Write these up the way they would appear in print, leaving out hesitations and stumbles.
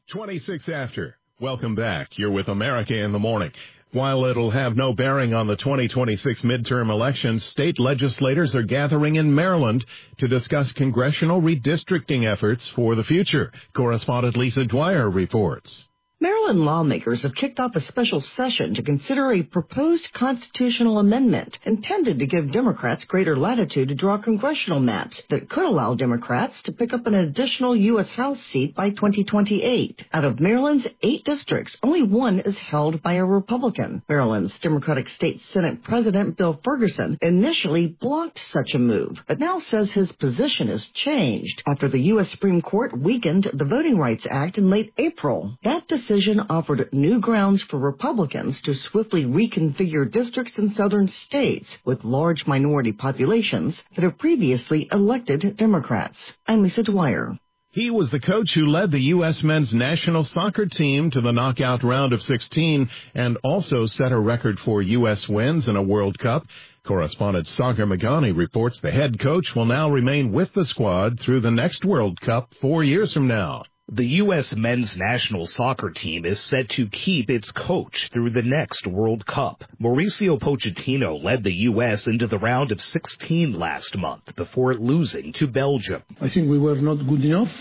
26 after. Welcome back. You're with America in the Morning. While it'll have no bearing on the 2026 midterm elections, state legislators are gathering in Maryland to discuss congressional redistricting efforts for the future. Correspondent Lisa Dwyer reports. Maryland lawmakers have kicked off a special session to consider a proposed constitutional amendment intended to give Democrats greater latitude to draw congressional maps that could allow Democrats to pick up an additional U.S. House seat by 2028. Out of Maryland's 8 districts, only 1 is held by a Republican. Maryland's Democratic State Senate President Bill Ferguson initially blocked such a move, but now says his position has changed after the U.S. Supreme Court weakened the Voting Rights Act in late April. That decision offered new grounds for Republicans to swiftly reconfigure districts in southern states with large minority populations that have previously elected Democrats. I'm Lisa Dwyer. He was the coach who led the U.S. men's national soccer team to the knockout round of 16 and also set a record for U.S. wins in a World Cup. Correspondent Sagar Meghani reports the head coach will now remain with the squad through the next World Cup 4 years from now. The U.S. men's national soccer team is set to keep its coach through the next World Cup. Mauricio Pochettino led the U.S. into the round of 16 last month before losing to Belgium. I think we were not good enough.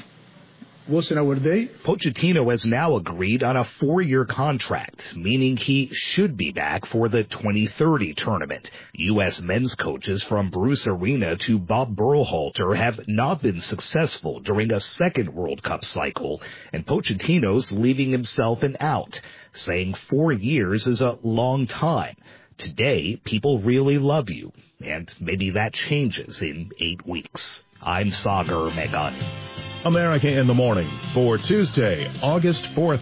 Wasn't our day. Pochettino has now agreed on a 4-year contract, meaning he should be back for the 2030 tournament. U.S. men's coaches from Bruce Arena to Bob Berhalter have not been successful during a second World Cup cycle, and Pochettino's leaving himself an out, saying 4 years is a long time. Today, people really love you, and maybe that changes in 8 weeks. I'm Sagar Meghani. America in the Morning for Tuesday, August 4th,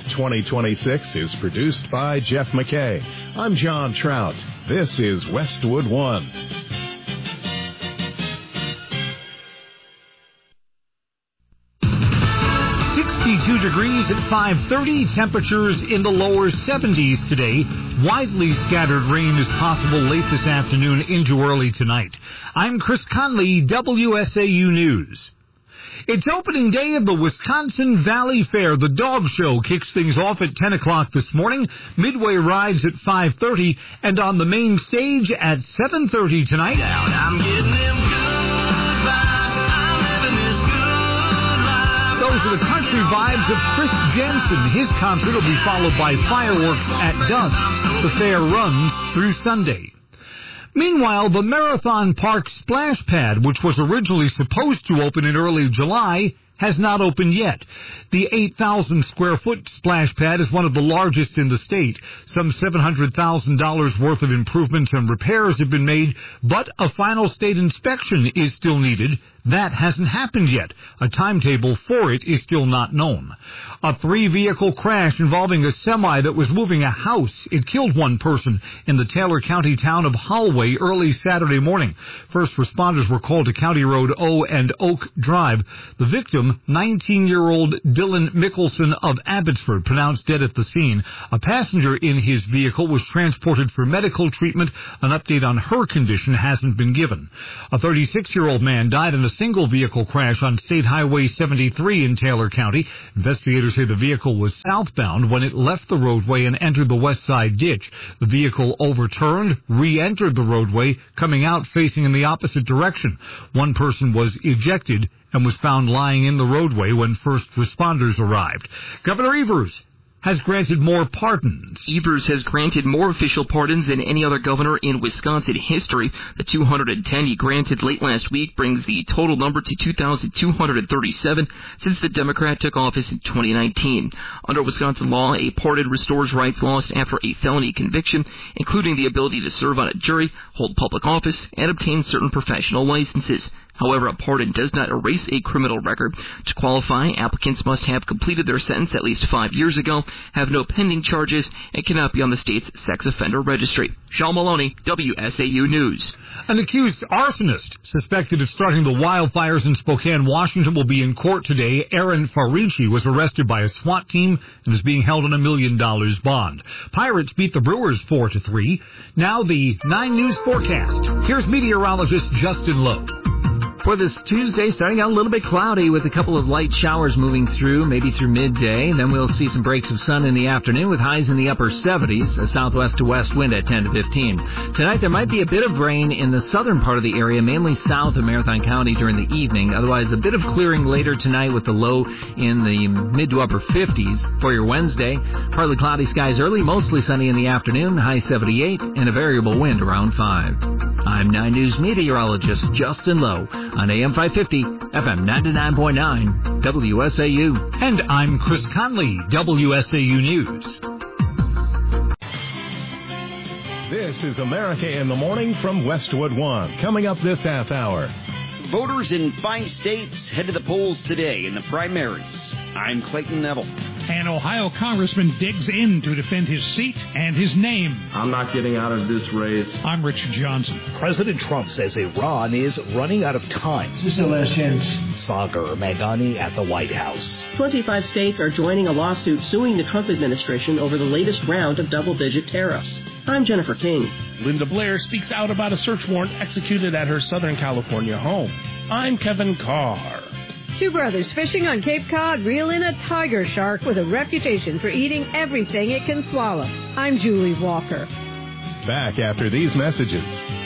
2026 is produced by Jeff McKay. I'm John Trout. This is Westwood One. Degrees at 5:30, temperatures in the lower 70s today. Widely scattered rain is possible late this afternoon into early tonight. I'm Chris Conley, WSAU News. It's opening day of the Wisconsin Valley Fair. The dog show kicks things off at 10 o'clock this morning. Midway rides at 5:30 and on the main stage at 7:30 tonight. I'm getting them good vibes. I'm living this good life. Those are the country vibes of Chris Jensen. His concert will be followed by fireworks at dusk. The fair runs through Sunday. Meanwhile, the Marathon Park splash pad, which was originally supposed to open in early July, has not opened yet. The 8,000-square-foot splash pad is one of the largest in the state. Some $700,000 worth of improvements and repairs have been made, but a final state inspection is still needed. That hasn't happened yet. A timetable for it is still not known. A 3-vehicle crash involving a semi that was moving a house. It killed one person in the Taylor County town of Holloway early Saturday morning. First responders were called to County Road O and Oak Drive. The victim, 19-year-old Dylan Mickelson of Abbotsford, pronounced dead at the scene. A passenger in his vehicle was transported for medical treatment. An update on her condition hasn't been given. A 36-year-old man died in a single-vehicle crash on State Highway 73 in Taylor County. Investigators say the vehicle was southbound when it left the roadway and entered the west side ditch. The vehicle overturned, re-entered the roadway, coming out facing in the opposite direction. One person was ejected and was found lying in the roadway when first responders arrived. Governor Evers has granted more pardons. Evers has granted more official pardons than any other governor in Wisconsin history. The 210 he granted late last week brings the total number to 2,237 since the Democrat took office in 2019. Under Wisconsin law, a pardon restores rights lost after a felony conviction, including the ability to serve on a jury, hold public office, and obtain certain professional licenses. However, a pardon does not erase a criminal record. To qualify, applicants must have completed their sentence at least 5 years ago, have no pending charges, and cannot be on the state's sex offender registry. Sean Maloney, WSAU News. An accused arsonist suspected of starting the wildfires in Spokane, Washington, will be in court today. Aaron Farici was arrested by a SWAT team and is being held on $1 million bond. Pirates beat the Brewers 4-3. Now the 9 News forecast. Here's meteorologist Justin Lowe. For this Tuesday, starting out a little bit cloudy with a couple of light showers moving through, maybe through midday. And then we'll see some breaks of sun in the afternoon with highs in the upper 70s, a southwest to west wind at 10 to 15. Tonight, there might be a bit of rain in the southern part of the area, mainly south of Marathon County during the evening. Otherwise, a bit of clearing later tonight with the low in the mid to upper 50s. For your Wednesday, partly cloudy skies early, mostly sunny in the afternoon, high 78, and a variable wind around 5. I'm 9 News meteorologist Justin Lowe on AM 550, FM 99.9, WSAU. And I'm Chris Conley, WSAU News. This is America in the Morning from Westwood One. Coming up this half hour. Voters in 5 states head to the polls today in the primaries. I'm Clayton Neville. An Ohio congressman digs in to defend his seat and his name. I'm not getting out of this race. I'm Richard Johnson. President Trump says Iran is running out of time. This is the last chance. Sagar Meghani at the White House. 25 states are joining a lawsuit suing the Trump administration over the latest round of double-digit tariffs. I'm Jennifer King. Linda Blair speaks out about a search warrant executed at her Southern California home. I'm Kevin Carr. 2 brothers fishing on Cape Cod reel in a tiger shark with a reputation for eating everything it can swallow. I'm Julie Walker. Back after these messages.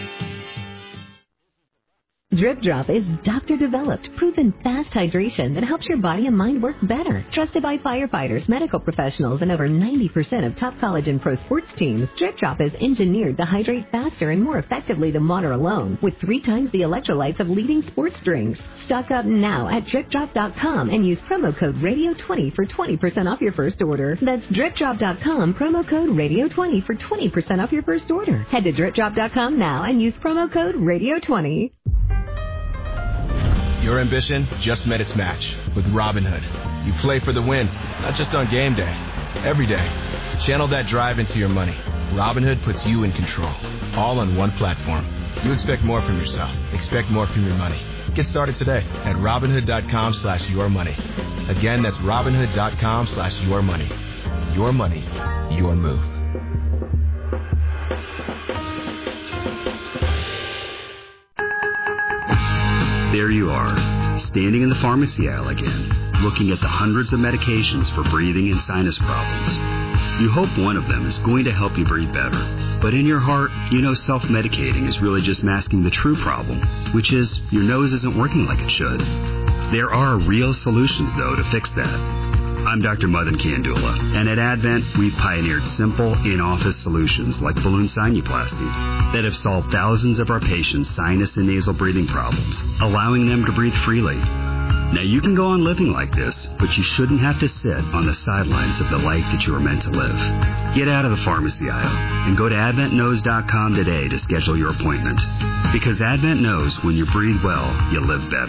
Drip Drop is doctor-developed, proven fast hydration that helps your body and mind work better. Trusted by firefighters, medical professionals, and over 90% of top college and pro sports teams, Drip Drop is engineered to hydrate faster and more effectively than water alone, with 3 times the electrolytes of leading sports drinks. Stock up now at DripDrop.com and use promo code Radio20 for 20% off your first order. That's DripDrop.com, promo code Radio20 for 20% off your first order. Head to DripDrop.com now and use promo code Radio20. Your ambition just met its match with Robinhood. You play for the win, not just on game day, every day. Channel that drive into your money. Robinhood puts you in control, all on one platform. You expect more from yourself. Expect more from your money. Get started today at Robinhood.com/yourmoney. Again, that's Robinhood.com/yourmoney. Your money, your move. There you are, standing in the pharmacy aisle again, looking at the hundreds of medications for breathing and sinus problems. You hope one of them is going to help you breathe better. But in your heart, you know self-medicating is really just masking the true problem, which is your nose isn't working like it should. There are real solutions, though, to fix that. I'm Dr. Madan Kandula, and at Advent, we've pioneered simple, in-office solutions like balloon sinuplasty that have solved thousands of our patients' sinus and nasal breathing problems, allowing them to breathe freely. Now, you can go on living like this, but you shouldn't have to sit on the sidelines of the life that you were meant to live. Get out of the pharmacy aisle and go to AdventKnows.com today to schedule your appointment. Because Advent knows when you breathe well, you live better.